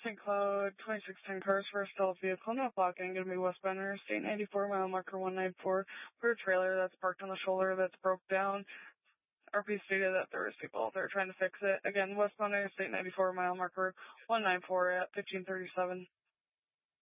St. Cloud, 2610 cars for a stealth vehicle, not blocking, gonna be westbound Interstate 94, mile marker 194, for a trailer that's parked on the shoulder that's broke down. RP stated that there was people there trying to fix it. Again, westbound Interstate 94, mile marker 194 at 1537.